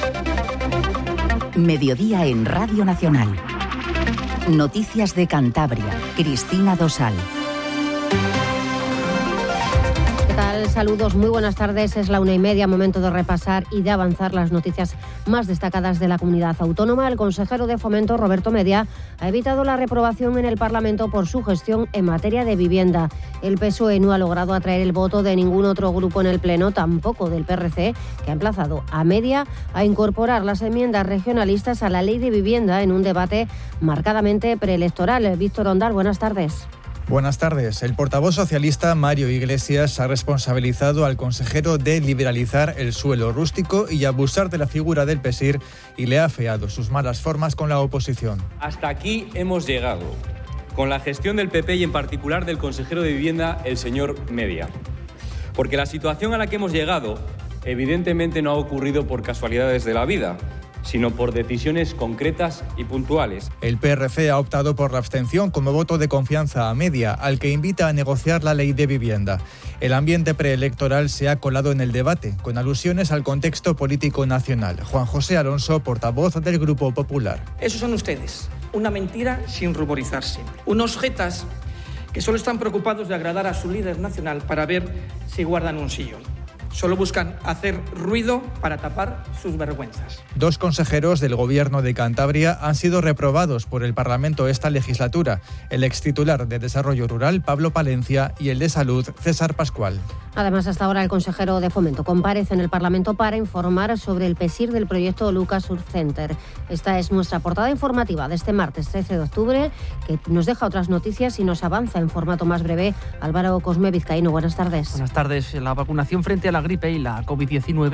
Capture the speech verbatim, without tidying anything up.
Mediodía en Radio Nacional. Noticias de Cantabria. Cristina Dosal. ¿Qué tal? Saludos, muy buenas tardes. Es la una y media, momento de repasar y de avanzar las noticias más destacadas de la comunidad autónoma. El consejero de Fomento, Roberto Media, ha evitado la reprobación en el Parlamento por su gestión en materia de vivienda. El P S O E no ha logrado atraer el voto de ningún otro grupo en el Pleno, tampoco del P R C, que ha emplazado a Media a incorporar las enmiendas regionalistas a la Ley de Vivienda en un debate marcadamente preelectoral. Víctor Ondal, buenas tardes. Buenas tardes. El portavoz socialista Mario Iglesias ha responsabilizado al consejero de liberalizar el suelo rústico y abusar de la figura del PESIR y le ha afeado sus malas formas con la oposición. Hasta aquí hemos llegado, con la gestión del P P y en particular del consejero de Vivienda, el señor Media. Porque la situación a la que hemos llegado evidentemente no ha ocurrido por casualidades de la vida, sino por decisiones concretas y puntuales. El P R C ha optado por la abstención como voto de confianza a Media, al que invita a negociar la ley de vivienda. El ambiente preelectoral se ha colado en el debate, con alusiones al contexto político nacional. Juan José Alonso, portavoz del Grupo Popular. Esos son ustedes, una mentira sin ruborizarse. Unos jetas que solo están preocupados de agradar a su líder nacional para ver si guardan un sillón. Solo buscan hacer ruido para tapar sus vergüenzas. Dos consejeros del Gobierno de Cantabria han sido reprobados por el Parlamento esta legislatura. El extitular de Desarrollo Rural, Pablo Palencia, y el de Salud, César Pascual. Además, hasta ahora el consejero de Fomento comparece en el Parlamento para informar sobre el PESIR del proyecto Lucas Urb Center. Esta es nuestra portada informativa de este martes trece de octubre, que nos deja otras noticias y nos avanza en formato más breve. Álvaro Cosme Vizcaíno, buenas tardes. Buenas tardes. La vacunación frente a la gripe y la COVID diecinueve